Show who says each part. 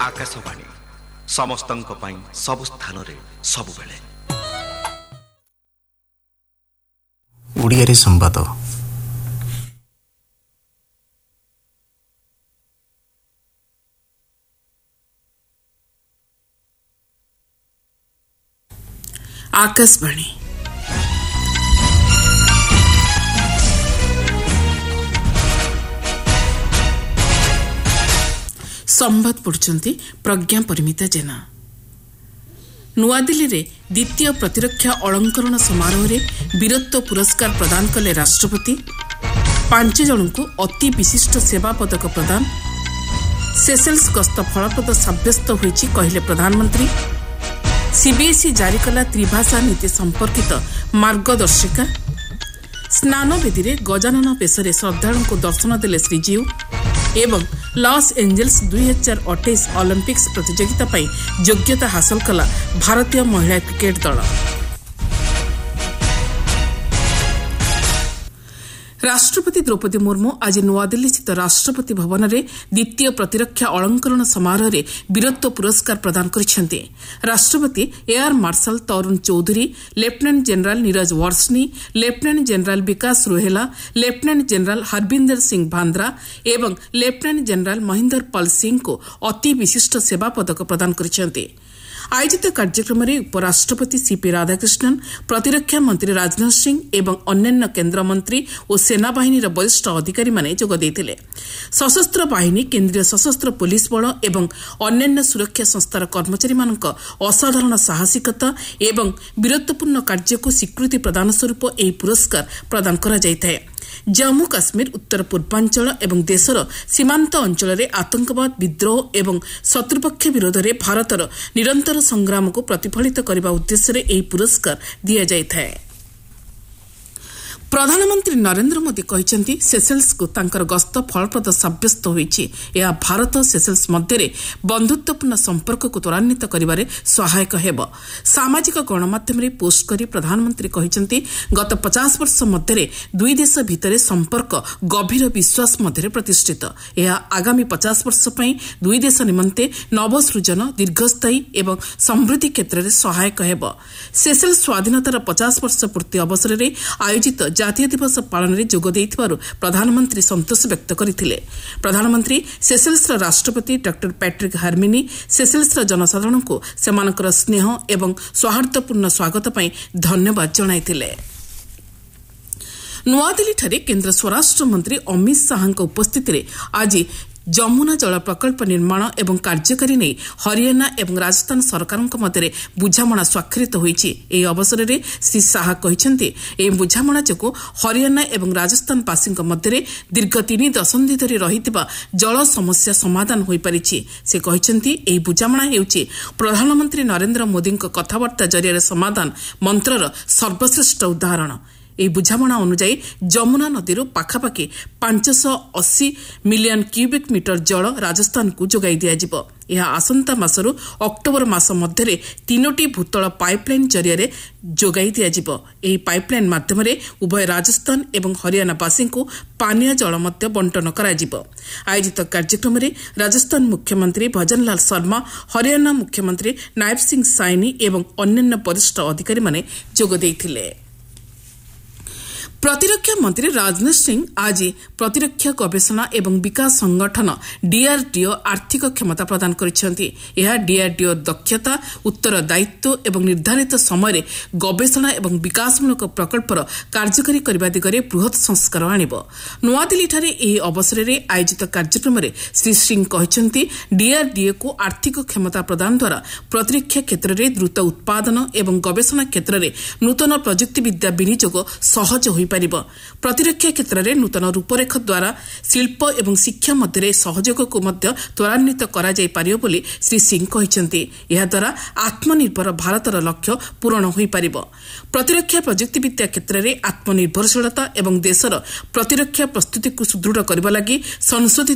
Speaker 1: आकाशवाणी समस्तंक पई सब स्थान रे सब बेले
Speaker 2: ओडिया रे संवाद
Speaker 3: आकाशवाणी संवाद पढ़ुचंती प्रज्ञा परिमिता जेना। नुआदिल्ली रे द्वितीय प्रतिरक्षा अलंकरण समारोह रे वीरत्व पुरस्कार प्रदान कले राष्ट्रपति। 5 जन को अति विशिष्ट सेवा पदक प्रदान। सेसेल्स गस्त फलप्रद साब्यस्त होईछि कहले प्रधानमंत्री। सीबीएसई जारी कला त्रिभाषा नीति संपर्कित मार्गदर्शिका। स्नान विधि रे गजानन बेशरे श्रद्धालुओं को दर्शन देले श्रीजीव एवं लॉस एंजेल्स 2028 ओलंपिक्स प्रतियोगिता पई योग्यता हासिल कला भारतीय महिला क्रिकेट दल। राष्ट्रपति द्रौपदी मुर्मू आज नुआदिल्ली स्थित राष्ट्रपति भवन में द्वितीय प्रतिरक्षा अलंकरण समारोह में वीरत्व पुरस्कार प्रदान करिसेंति। राष्ट्रपति एयर मार्शल तरुण Chaudhary, lieutenant general Neeraj वर्ष्णी, lieutenant general विकास रोहेला, लेफ्टिनेंट जनरल हरबिंदर सिंह भांद्रा एवं लेफ्टिनेंट जनरल महेंद्र पाल सिंह को अति विशिष्ट सेवा पदक प्रदान करिसेंति। आयोजित कार्यक्रम में उपराष्ट्रपति सीपी राधाकृष्णन, प्रतिरक्षा मंत्री राजनाथ सिंह एवं अन्यान्य केन्द्र मंत्री और सेनाबाहिनी वरिष्ठ अधिकारी माने जोग देइथिले। सशस्त्र बाहिनी, केन्द्रीय सशस्त्र पुलिस बल एवं अन्यान्य सुरक्षा संस्थार कर्मचारी मानक असाधारण साहसिकता एवं वीरत्वपूर्ण कार्य को स्वीकृति प्रदान स्वरूप ଏହି पुरस्कार प्रदान करा जायଥାଏ। जम्मू काश्मीर, उत्तर पूर्वांचल एवं देशर सीमांत अंचल में आतंकवाद, विद्रोह एवं शत्रुपक्ष विरोध में भारतर निरंतर संग्राम को प्रतिफलित करने उद्देश्य यह पुरस्कार दि जाए। प्रधानमंत्री नरेंद्र मोदी कहते सेसेल्स को तांकर गस्त फलप्रद साब्यस्त होईछि। यह भारत सेसेल्स मध्य बंधुत्वपूर्ण संपर्क को त्वरान्वित करिबारे सहायक हेब। सामाजिक गणमाध्यम रे पोस्ट करी प्रधानमंत्री कहते गत 50 वर्ष मध्य दुई देश भितर संपर्क गभीर विश्वास मध्य प्रतिष्ठित। यह आगामी 50 वर्ष पई दुई देश निमंते नवसृजन, दीर्घस्थायी एवं समृद्धि क्षेत्र में सहायक हेब। सेसेल्स स्वाधीनतार 50 वर्ष पूर्ति अवसर में आयोजित जातीय दिवस पालन में जोग देइथिबारु प्रधानमंत्री संतोष व्यक्त करथिले। प्रधानमंत्री सेसेल्स राष्ट्रपति डॉक्टर पैट्रिक हार्मिनी सेसेल्स जनसाधारण को सेमानकर स्नेह एवं सौहार्दपूर्ण स्वागत पई धन्यवाद जणाइथिले। नुआदिल्ली केन्द्र स्वराष्ट्र मंत्री अमित शाह उपस्थिति में आज जमुना जल प्रकल्प निर्माण एवं कार्यकारी नहीं हरियाणा एवं राजस्थान सरकारों मध्य बुझामणा स्वाक्षरित होईछि। एही अवसर में श्री शाह कहते यह बुझामणा जो हरियाणा एवं राजस्थानवासी मध्य दीर्घ 3 दशंधि धरी रहिथिबा जल समस्या समाधान हो पारिछि। से कहते यह बुझामणा हेउछि प्रधानमंत्री नरेंद्र मोदी कथबार्ता जरिया समाधान मंत्रर सर्वश्रेष्ठ उदाहरण। ଏହି ବୁଝାମଣା ଅନୁଯାୟୀ ଯମୁନା ନଦୀରୁ ପାଖାପାଖି 580 ମିଲିୟନ କ୍ୟୁବିକ୍ ମିଟର ଜଳ ରାଜସ୍ଥାନକୁ ଯୋଗାଇ ଦିଆଯିବ। ଏହା ଆସନ୍ତା ମାସରୁ ଅକ୍ଟୋବର ମାସ ମଧ୍ୟରେ 3ଟି ଭୂତଳ ପାଇପଲାଇନ୍ ଜରିଆରେ ଯୋଗାଇ ଦିଆଯିବ। ଏହି ପାଇପଲାଇନ୍ ମାଧ୍ୟମରେ ଉଭୟ ରାଜସ୍ଥାନ ଏବଂ ହରିୟାଣାବାସୀଙ୍କୁ ପାନୀୟ ଜଳ ମଧ୍ୟ ବଣ୍ଟନ କରାଯିବ। ଆୟୋଜିତ କାର୍ଯ୍ୟକ୍ରମରେ ରାଜସ୍ଥାନ ମୁଖ୍ୟମନ୍ତ୍ରୀ ଭଜନଲାଲ ଶର୍ମା, ହରିୟାଣା ମୁଖ୍ୟମନ୍ତ୍ରୀ ନାୟବ ସିଂ ସାଇନି ଏବଂ ଅନ୍ୟାନ୍ୟ ବରିଷ୍ଠ ଅଧିକାରୀମାନେ ଯୋଗ ଦେଇଥିଲେ। प्रतिरक्षा मंत्री राजनाथ सिंह आज प्रतिरक्षा गवेषणा एवं विकास संगठन डीआरडीओ आर्थिक क्षमता प्रदान करिसेंति। यह डीआरडीओ दक्षता, उत्तरदायित्व एवं निर्धारित समय गवेषणा एवं विकासमूलक प्रकल्पर कार्यकारी करने दिगरे बृहत संस्कार आनिब। नुआदिल्ली ठारे एही अवसर में आयोजित कार्यक्रम में श्री सिंह कहते डीआरडीओ को आर्थिक क्षमता प्रदान द्वारा प्रतिरक्षा क्षेत्र में द्रुत उत्पादन एवं गवेषणा क्षेत्र में नूतन प्रजुक्ति विद्या विनियोग सहज हो प्रतिरक्षा क्षेत्र में नूतन रूपरेख द्वारा शिल्प एवं शिक्षा मध्य सहयोग को त्वरान्वित करा जाय पारियो बोली श्री सिंह कहते। यह द्वारा आत्मनिर्भर भारतर लक्ष्य पूरण हो पारिबो। प्रतिरक्षा प्रजुक्ति विद्या क्षेत्र में आत्मनिर्भरशीलता एवं देशर प्रतिरक्षा प्रस्तुति को सुदृढ़ करने लगी संशोधित